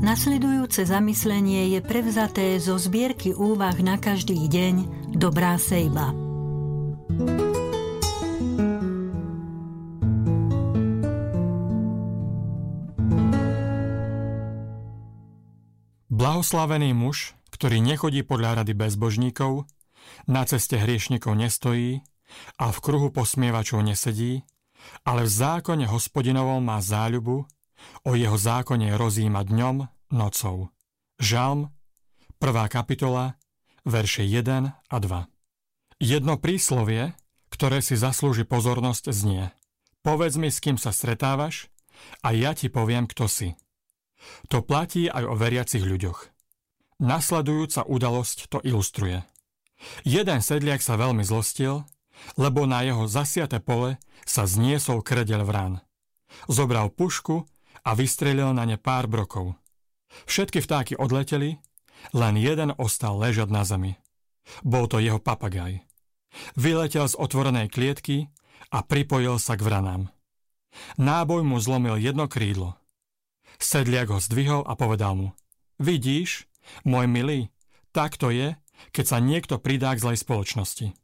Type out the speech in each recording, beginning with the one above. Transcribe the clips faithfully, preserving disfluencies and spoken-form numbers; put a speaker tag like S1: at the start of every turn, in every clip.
S1: Nasledujúce zamyslenie je prevzaté zo zbierky úvah na každý deň Dobrá sejba.
S2: Blahoslavený muž, ktorý nechodí podľa rady bezbožníkov, na ceste hriešnikov nestojí a v kruhu posmievačov nesedí, ale v zákone Hospodinovom má záľubu, o jeho zákone rozjíma dňom, nocou. Žalm, prvá kapitola, verše jeden a dva. Jedno príslovie, ktoré si zaslúži pozornosť, znie: Povedz mi, s kým sa stretávaš, a ja ti poviem, kto si. To platí aj o veriacich ľuďoch. Nasledujúca udalosť to ilustruje. Jeden sedliak sa veľmi zlostil, lebo na jeho zasiate pole sa zniesol krdeľ vrán. Zobral pušku a vystrelil na ne pár brokov. Všetky vtáky odleteli, len jeden ostal ležať na zemi. Bol to jeho papagaj. Vyletel z otvorenej klietky a pripojil sa k vranám. Náboj mu zlomil jedno krídlo. Sedliak ho zdvihol a povedal mu: Vidíš, môj milý, tak to je, keď sa niekto pridá k zlej spoločnosti.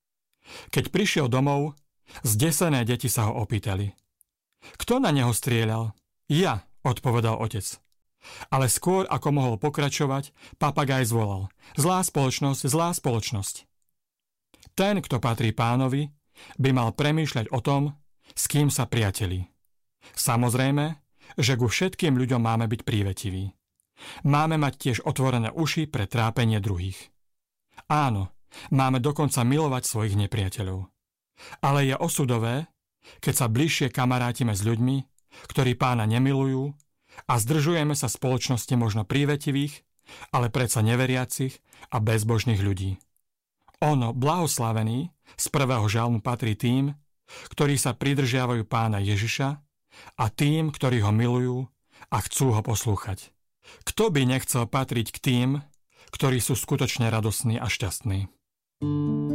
S2: Keď prišiel domov, zdesené deti sa ho opýtali: Kto na neho strieľal? Ja, odpovedal otec. Ale skôr, ako mohol pokračovať, papagaj zvolal: Zlá spoločnosť, zlá spoločnosť. Ten, kto patrí Pánovi, by mal premýšľať o tom, s kým sa priatelí. Samozrejme, že ku všetkým ľuďom máme byť prívetiví. Máme mať tiež otvorené uši pre trápenie druhých. Áno, máme dokonca milovať svojich nepriateľov. Ale je osudové, keď sa bližšie kamarátime s ľuďmi, ktorí Pána nemilujú, a zdržujeme sa spoločnosti možno prívetivých, ale predsa neveriacich a bezbožných ľudí. Ono, blahoslavený, z prvého žalmu patrí tým, ktorí sa pridržiavajú Pána Ježiša, a tým, ktorí ho milujú a chcú ho poslúchať. Kto by nechcel patriť k tým, ktorí sú skutočne radosní a šťastní?